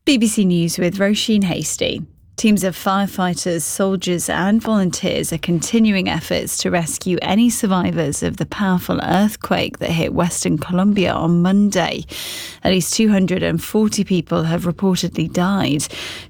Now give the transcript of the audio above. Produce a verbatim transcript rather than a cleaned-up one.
B B C News with Roisin Hasty. Teams of firefighters, soldiers and volunteers are continuing efforts to rescue any survivors of the powerful earthquake that hit Western Colombia on Monday. At least two hundred forty people have reportedly died.